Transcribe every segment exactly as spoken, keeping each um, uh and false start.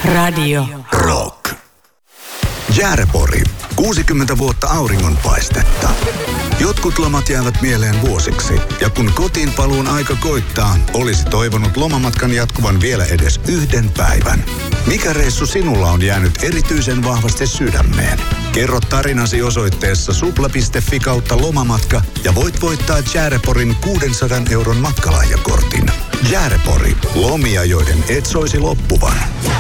Radio Rock. Jäärepori. kuusikymmentä vuotta auringonpaistetta. Jotkut lomat jäävät mieleen vuosiksi. Ja kun kotiin paluun aika koittaa, olisi toivonut lomamatkan jatkuvan vielä edes yhden päivän. Mikä reissu sinulla on jäänyt erityisen vahvasti sydämeen? Kerro tarinasi osoitteessa supla piste fi kautta lomamatka ja voit voittaa Jääreporin kuusisataa euron matkalahjakortin. Jäärepori. Lomia, joiden et soisi loppuvan.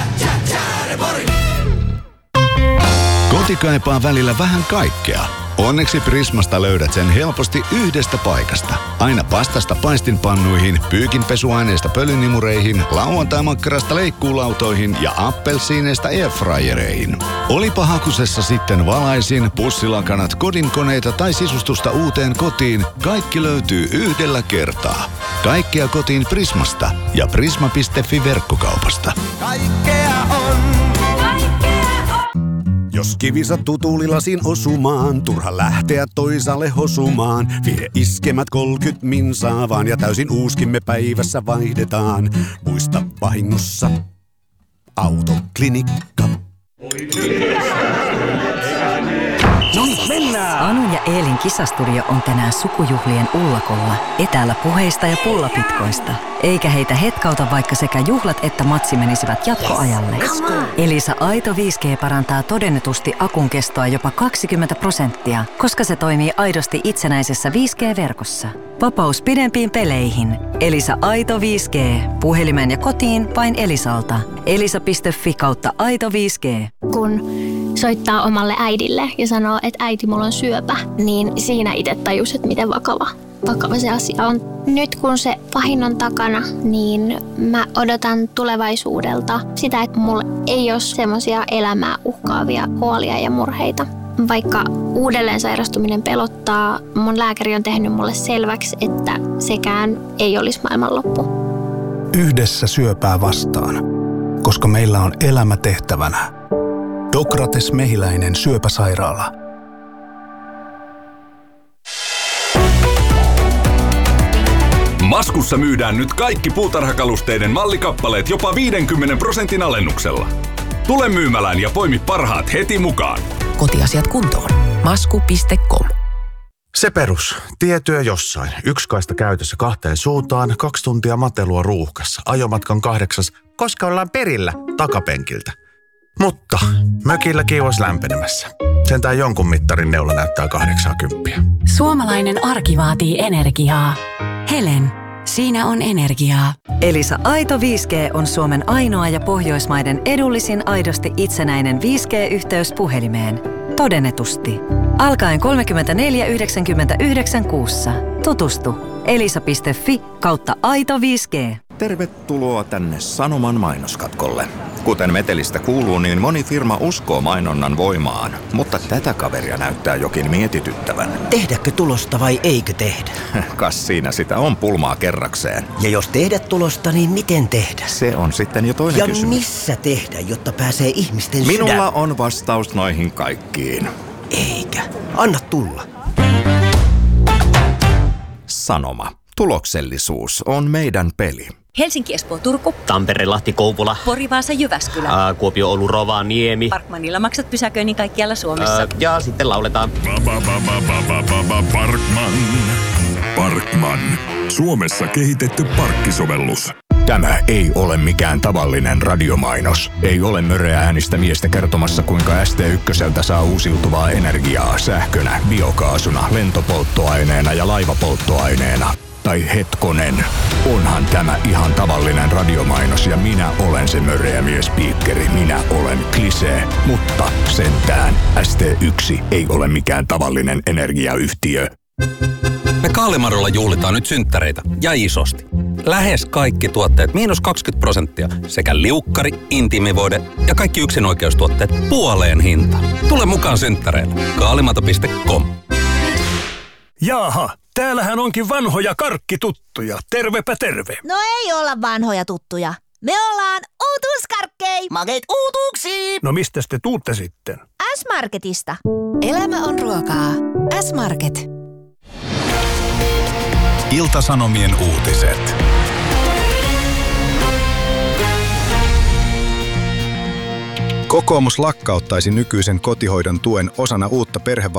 Koti kaipaa välillä vähän kaikkea. Onneksi Prismasta löydät sen helposti yhdestä paikasta. Aina pastasta paistinpannuihin, pyykinpesuaineista pölynimureihin, lauantai-makkarasta leikkuulautoihin ja appelsiineista airfryereihin. Olipa hakusessa sitten valaisin, pussilakanat, kodinkoneita tai sisustusta uuteen kotiin, kaikki löytyy yhdellä kertaa. Kaikkea kotiin Prismasta ja prisma piste fi verkkokaupasta. Kaikkea on. Jos kivi sattuu tuulilasiin osumaan, turha lähteä toisaalle hosumaan. Vie iskemät kolkyt minsaa vaan ja täysin uuskimme päivässä vaihdetaan. Muista vahingossa autoklinikka. No niin, mennään! Anun ja Eelin kisastudio on tänään sukujuhlien ullakolla. Etäällä puheista ja pullapitkoista. Eikä heitä hetkauta, vaikka sekä juhlat että matsi menisivät jatkoajalle. Yes, Elisa Aito viisi G parantaa todennetusti akun kestoa jopa kaksikymmentä prosenttia, koska se toimii aidosti itsenäisessä viisi G-verkossa. Vapaus pidempiin peleihin. Elisa Aito viisi G. Puhelimeen ja kotiin vain Elisalta. elisa piste fi kautta aito viisi G. Kun soittaa omalle äidille ja sanoo, että äiti, mulla on syöpä, niin siinä itse tajus, että miten vakava, vakava se asia on. Nyt kun se pahin on takana, niin mä odotan tulevaisuudelta sitä, että mulla ei ole semmoisia elämää uhkaavia huolia ja murheita. Vaikka uudelleen sairastuminen pelottaa, mun lääkäri on tehnyt mulle selväksi, että sekään ei olisi maailmanloppu. Yhdessä syöpää vastaan, koska meillä on elämä tehtävänä. Dokrates Mehiläinen syöpäsairaala. Maskussa myydään nyt kaikki puutarhakalusteiden mallikappaleet jopa viidenkymmenen prosentin alennuksella. Tule myymälään ja poimi parhaat heti mukaan. Kotiasiat kuntoon. masku piste com. Se perus. Tietyö jossain. Yksi kaista käytössä kahteen suuntaan, kaksi tuntia matelua ruuhkassa. Ajomatkan kahdeksas, koska ollaan perillä takapenkiltä. Mutta mökillä kiivas lämpenemässä. Sentään jonkun mittarin neula näyttää kahdeksankymmentä. Suomalainen arki vaatii energiaa. Helen, siinä on energiaa. Elisa Aito viisi G on Suomen ainoa ja Pohjoismaiden edullisin aidosti itsenäinen viisi G-yhteys puhelimeen. Todennetusti. Alkaen kolmekymmentäneljä yhdeksänkymmentäyhdeksän kuussa. Tutustu. elisa piste fi kautta aito viisi G. Tervetuloa tänne Sanoman mainoskatkolle. Kuten metelistä kuuluu, niin moni firma uskoo mainonnan voimaan, mutta tätä kaveria näyttää jokin mietityttävän. Tehdäkö tulosta vai eikö tehdä? Kas siinä sitä on pulmaa kerrakseen. Ja jos tehdä tulosta, niin miten tehdä? Se on sitten jo toinen ja kysymys. Ja missä tehdä, jotta pääsee ihmisten sydän? Minulla on vastaus noihin kaikkiin. Eikä. Anna tulla. Sanoma. Tuloksellisuus on meidän peli. Helsinki, Espoo, Turku. Tampere, Lahti, Kouvola. Pori, Vaasa, Jyväskylä. Ää, Kuopio, Oulu, Rovaniemi. Parkmanilla maksat pysäköinnin kaikkialla Suomessa. Ää, ja sitten lauletaan. Parkman. Parkman. Suomessa kehitetty parkkisovellus. Tämä ei ole mikään tavallinen radiomainos. Ei ole möröä äänistä miestä kertomassa, kuinka S T ykköseltä saa uusiutuvaa energiaa sähkönä, biokaasuna, lentopolttoaineena ja laivapolttoaineena. Tai hetkonen, onhan tämä ihan tavallinen radiomainos ja minä olen se möröä miespiikkeri. Minä olen Klisee, mutta sentään S T yksi ei ole mikään tavallinen energiayhtiö. Me Kaalimarolla juhlitaan nyt synttäreitä ja isosti. Lähes kaikki tuotteet miinus kaksikymmentä prosenttia sekä liukkari, intiimivoide ja kaikki yksinoikeustuotteet puoleen hintaan. Tule mukaan synttäreille. Kaalimato piste com. Jaaha, täällähän onkin vanhoja karkkituttuja. Tervepä terve. No ei olla vanhoja tuttuja. Me ollaan uutuuskarkkei. Makeet uutuuksiin. No mistä te tuutte sitten? S-Marketista. Elämä on ruokaa. S-Market. Ilta-Sanomien uutiset. Kokoomus lakkauttaisi nykyisen kotihoidon tuen osana uutta perhevapaauudistusta.